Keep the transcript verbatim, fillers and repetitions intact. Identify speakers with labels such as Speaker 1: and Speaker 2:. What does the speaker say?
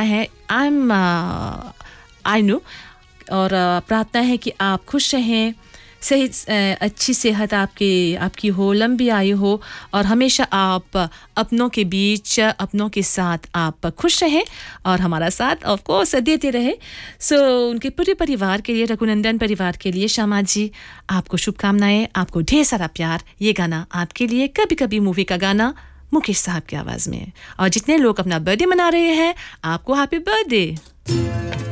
Speaker 1: है I am I know और uh, प्रार्थना है कि आप खुश रहें, सही uh, अच्छी सेहत आपकी आपकी हो, लंबी आयु हो और हमेशा आप अपनों के बीच अपनों के साथ आप खुश रहें और हमारा साथ ऑफ कोर्स देते रहे। सो so, उनके पूरे परिवार के लिए, रघुनंदन परिवार के लिए श्यामा जी आपको शुभकामनाएं, आपको ढेर सारा प्यार। ये गाना आपके लिए, कभी कभी मूवी का गाना मुकेश साहब की आवाज़ में। और जितने लोग अपना बर्थडे मना रहे हैं आपको हैप्पी बर्थडे।